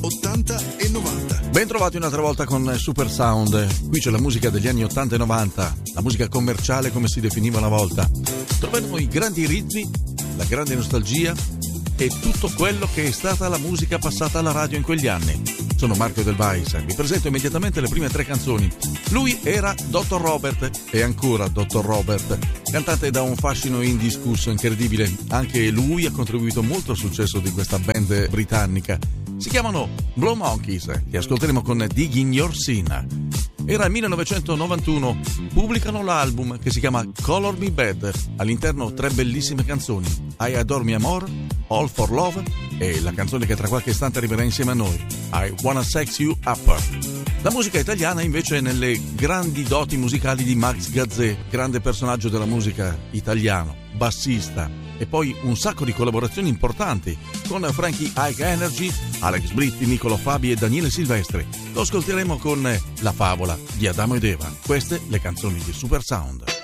80 e 90. Ben trovati un'altra volta con Super Sound. Qui c'è la musica degli anni 80 e 90, la musica commerciale come si definiva una volta. Troveremo i grandi ritmi, la grande nostalgia e tutto quello che è stata la musica passata alla radio in quegli anni. Sono Marco Del Vais, vi presento immediatamente le prime tre canzoni. Lui era Dr. Robert, e ancora Dr. Robert, cantante da un fascino indiscusso, incredibile. Anche lui ha contribuito molto al successo di questa band britannica. Si chiamano Blow Monkeys, che ascolteremo con Digging Your Sin. Era il 1991, pubblicano l'album che si chiama Color Me Bad, all'interno tre bellissime canzoni: I Adore Me Amor, All for Love e la canzone che tra qualche istante arriverà insieme a noi, I Wanna Sex You Up. La musica italiana invece è nelle grandi doti musicali di Max Gazzè, grande personaggio della musica italiano, bassista, e poi un sacco di collaborazioni importanti con Frankie High Energy, Alex Britti, Niccolo Fabi e Daniele Silvestri. Lo ascolteremo con La favola di Adamo ed Eva. Queste le canzoni di Super Sound.